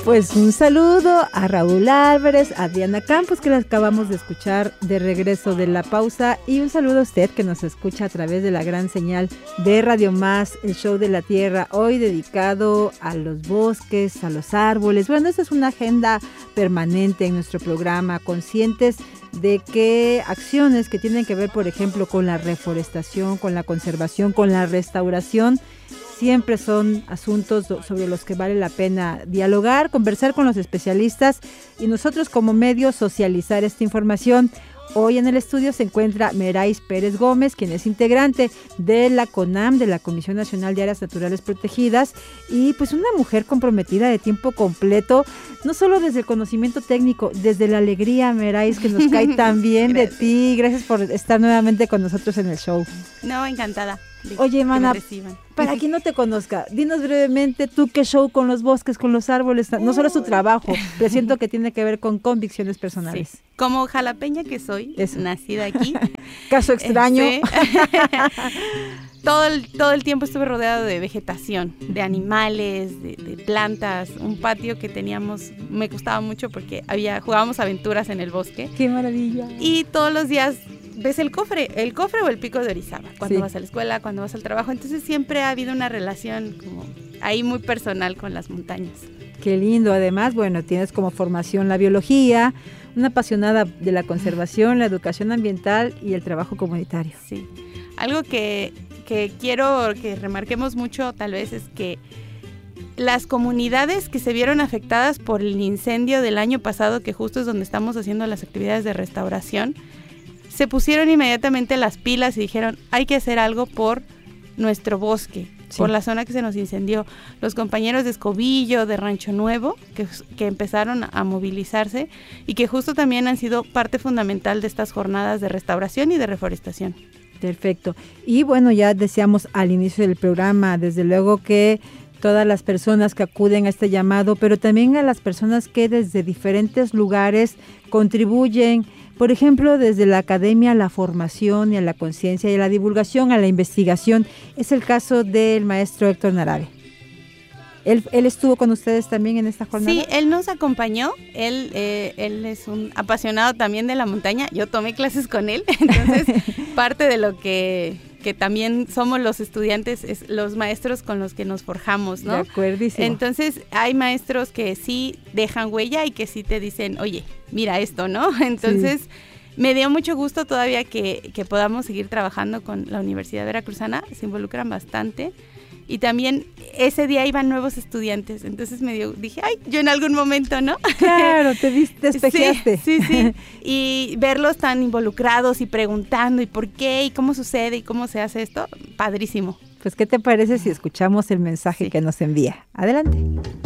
Pues un saludo a Raúl Álvarez, a Diana Campos, que la acabamos de escuchar de regreso de la pausa, y un saludo a usted que nos escucha a través de la gran señal de Radio Más, el show de la tierra, hoy dedicado a los bosques, a los árboles. Bueno, esta es una agenda permanente en nuestro programa, conscientes de que acciones que tienen que ver, por ejemplo, con la reforestación, con la conservación, con la restauración, siempre son asuntos sobre los que vale la pena dialogar, conversar con los especialistas y nosotros como medio socializar esta información. Hoy en el estudio se encuentra Merais Pérez Gómez, quien es integrante de la CONAM, de la Comisión Nacional de Áreas Naturales Protegidas, y pues una mujer comprometida de tiempo completo, no solo desde el conocimiento técnico, desde la alegría, Merais, que nos cae tan bien de ti. Gracias por estar nuevamente con nosotros en el show. No, encantada. Oye, mana, para quien no te conozca, dinos brevemente tú qué show con los bosques, con los árboles, no solo es tu trabajo, pero siento que tiene que ver con convicciones personales. Sí. Como jalapeña que soy, nacida aquí. Caso extraño. Todo el tiempo estuve rodeado de vegetación, de animales, de plantas, un patio que teníamos, me gustaba mucho porque jugábamos aventuras en el bosque. ¡Qué maravilla! Y todos los días ves el cofre o el pico de Orizaba, cuando vas a la escuela, cuando vas al trabajo. Entonces siempre ha habido una relación como ahí muy personal con las montañas. Qué lindo. Además, bueno, tienes como formación la biología, una apasionada de la conservación, la educación ambiental y el trabajo comunitario. Sí. Algo que quiero que remarquemos mucho tal vez es que las comunidades que se vieron afectadas por el incendio del año pasado, que justo es donde estamos haciendo las actividades de restauración, se pusieron inmediatamente las pilas y dijeron, hay que hacer algo por nuestro bosque, por la zona que se nos incendió. Los compañeros de Escobillo, de Rancho Nuevo, que empezaron a movilizarse y que justo también han sido parte fundamental de estas jornadas de restauración y de reforestación. Perfecto. Y bueno, ya decíamos al inicio del programa, desde luego que todas las personas que acuden a este llamado, pero también a las personas que desde diferentes lugares contribuyen, por ejemplo, desde la academia a la formación y a la conciencia y a la divulgación, a la investigación. Es el caso del maestro Héctor Narabe. ¿Él estuvo con ustedes también en esta jornada? Sí, él nos acompañó. Él es un apasionado también de la montaña. Yo tomé clases con él, entonces parte de lo que también somos los estudiantes, es los maestros con los que nos forjamos, ¿no? De acuerdísimo. Entonces hay maestros que sí dejan huella y que sí te dicen, oye, mira esto, ¿no? Entonces me dio mucho gusto todavía que podamos seguir trabajando con la Universidad Veracruzana, se involucran bastante. Y también ese día iban nuevos estudiantes, entonces dije, ay, yo en algún momento, ¿no? Claro, te despejaste. Sí. Y verlos tan involucrados y preguntando, ¿y por qué? ¿Y cómo sucede? ¿Y cómo se hace esto? Padrísimo. Pues, ¿qué te parece si escuchamos el mensaje que nos envía? Adelante.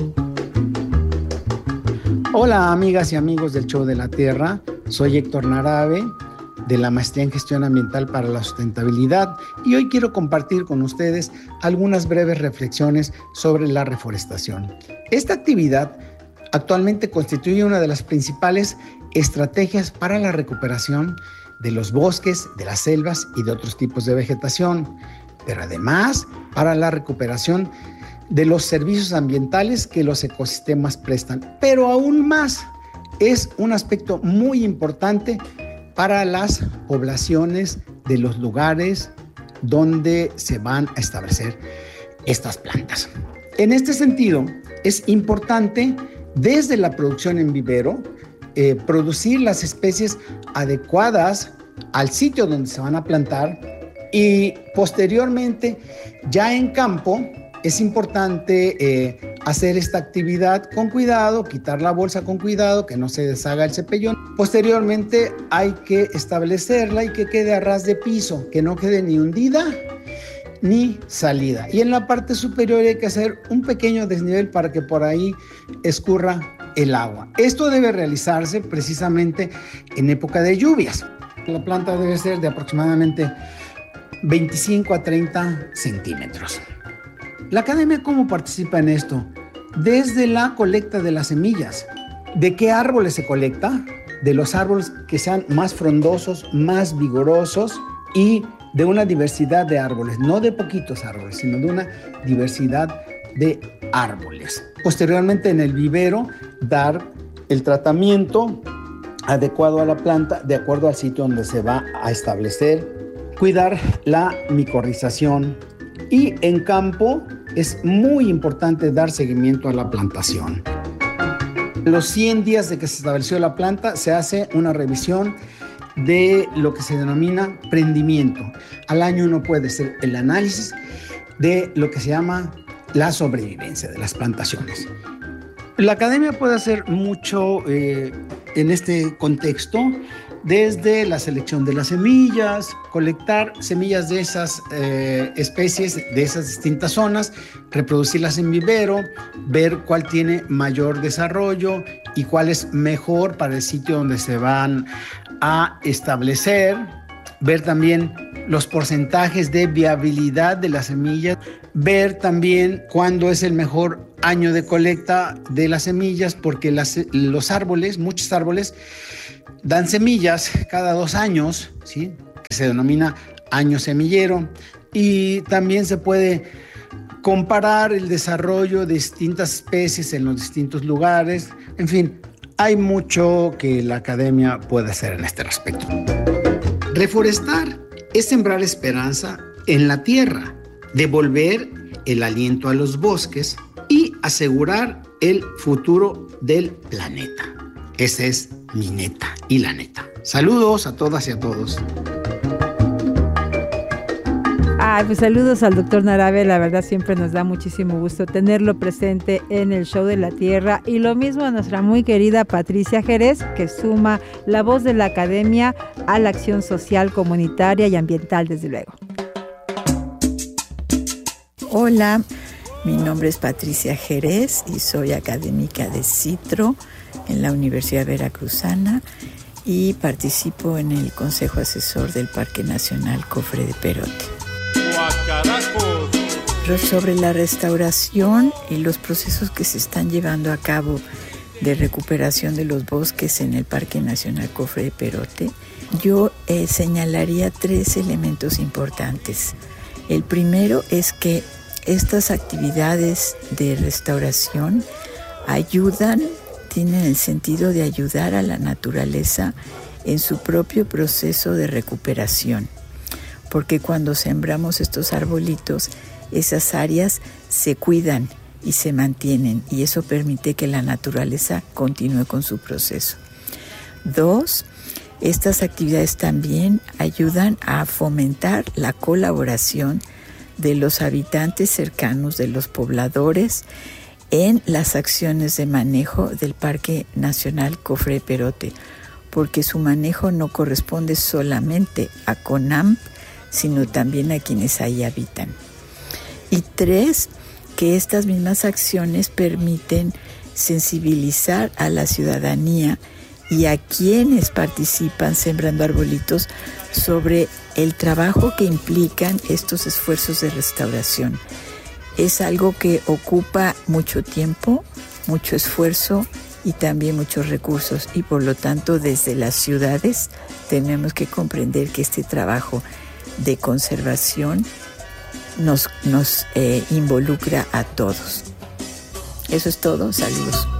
Hola, amigas y amigos del Show de la Tierra. Soy Héctor Narabe, de la Maestría en Gestión Ambiental para la Sustentabilidad, y hoy quiero compartir con ustedes algunas breves reflexiones sobre la reforestación. Esta actividad actualmente constituye una de las principales estrategias para la recuperación de los bosques, de las selvas y de otros tipos de vegetación, pero además para la recuperación de los servicios ambientales que los ecosistemas prestan. Pero aún más, es un aspecto muy importante para las poblaciones de los lugares donde se van a establecer estas plantas. En este sentido, es importante desde la producción en vivero producir las especies adecuadas al sitio donde se van a plantar, y posteriormente ya en campo es importante hacer esta actividad con cuidado, quitar la bolsa con cuidado, que no se deshaga el cepellón. Posteriormente hay que establecerla y que quede a ras de piso, que no quede ni hundida ni salida. Y en la parte superior hay que hacer un pequeño desnivel para que por ahí escurra el agua. Esto debe realizarse precisamente en época de lluvias. La planta debe ser de aproximadamente 25 a 30 centímetros. ¿La academia cómo participa en esto? Desde la colecta de las semillas. ¿De qué árboles se colecta? De los árboles que sean más frondosos, más vigorosos y de una diversidad de árboles, no de poquitos árboles, sino de una diversidad de árboles. Posteriormente, en el vivero, dar el tratamiento adecuado a la planta de acuerdo al sitio donde se va a establecer, cuidar la micorrización, y en campo es muy importante dar seguimiento a la plantación. Los 100 días de que se estableció la planta se hace una revisión de lo que se denomina prendimiento. Al año uno puede hacer el análisis de lo que se llama la sobrevivencia de las plantaciones. La academia puede hacer mucho en este contexto, desde la selección de las semillas, colectar semillas de esas especies, de esas distintas zonas, reproducirlas en vivero, ver cuál tiene mayor desarrollo y cuál es mejor para el sitio donde se van a establecer, ver también los porcentajes de viabilidad de las semillas, ver también cuándo es el mejor año de colecta de las semillas, porque los árboles, muchos árboles, dan semillas cada 2 años, ¿sí? Que se denomina año semillero, y también se puede comparar el desarrollo de distintas especies en los distintos lugares. En fin, hay mucho que la academia puede hacer en este respecto. Reforestar es sembrar esperanza en la tierra, devolver el aliento a los bosques y asegurar el futuro del planeta. Esa es mi neta y la neta. Saludos a todas y a todos. Pues saludos al doctor Narabe, la verdad siempre nos da muchísimo gusto tenerlo presente en el Show de la Tierra, y lo mismo a nuestra muy querida Patricia Jerez, que suma la voz de la academia a la acción social, comunitaria y ambiental, desde luego. Hola, mi nombre es Patricia Jerez y soy académica de Citro en la Universidad Veracruzana y participo en el Consejo Asesor del Parque Nacional Cofre de Perote. Sobre la restauración y los procesos que se están llevando a cabo de recuperación de los bosques en el Parque Nacional Cofre de Perote, yo señalaría 3 elementos importantes. El primero es que estas actividades de restauración tienen el sentido de ayudar a la naturaleza en su propio proceso de recuperación, porque cuando sembramos estos arbolitos, esas áreas se cuidan y se mantienen, y eso permite que la naturaleza continúe con su proceso. 2, estas actividades también ayudan a fomentar la colaboración de los habitantes cercanos, de los pobladores, en las acciones de manejo del Parque Nacional Cofre de Perote, porque su manejo no corresponde solamente a CONAMP, sino también a quienes ahí habitan. Y 3, que estas mismas acciones permiten sensibilizar a la ciudadanía y a quienes participan sembrando arbolitos sobre el trabajo que implican estos esfuerzos de restauración. Es algo que ocupa mucho tiempo, mucho esfuerzo y también muchos recursos, y por lo tanto desde las ciudades tenemos que comprender que este trabajo de conservación nos involucra a todos. Eso es todo, saludos.